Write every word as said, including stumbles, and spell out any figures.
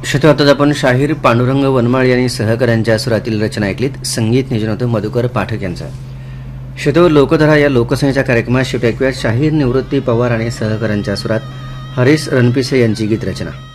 श्रोते, आता आपण शाहीर पांडुरंग वनमाळ यांनी सहकाऱ्यांच्या सुरातील रचना ऐकलीत. संगीत नियोजन होतं मधुकर पाठक यांचं. श्रोते, लोकधारा या लोकसंगीताच्या कार्यक्रमात शेवटी ऐकूया शाहीर निवृत्ती पवार आणि सहकाऱ्यांच्या सुरात हरीश रणपिसे यांची गीत रचना.